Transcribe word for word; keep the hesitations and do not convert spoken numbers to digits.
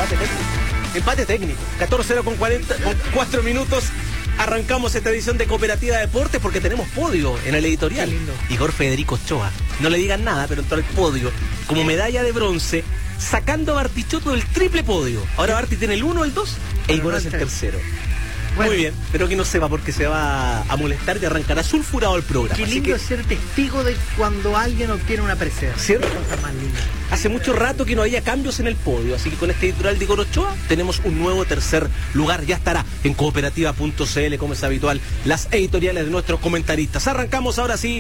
Empate técnico. Empate técnico. catorce cero con cuarenta, con cuatro minutos. Arrancamos esta edición de Cooperativa Deportes porque tenemos podio en el editorial. Qué lindo. Igor Federico Ochoa. No le digan nada, pero entró al podio como medalla de bronce, sacando a Bartichotto del triple podio. Ahora Barti tiene el uno, el dos e Igor es el tercero. Bueno, muy bien, pero que no sepa porque se va a molestar y arrancará sulfurado el programa. Qué Así lindo que, es ser testigo de cuando alguien obtiene una presea. ¿cierto? Cosa más linda. Hace mucho rato que no había cambios en el podio, así que con este editorial de Igor Ochoa tenemos un nuevo tercer lugar. Ya estará en cooperativa punto c l, como es habitual, las editoriales de nuestros comentaristas. Arrancamos ahora sí.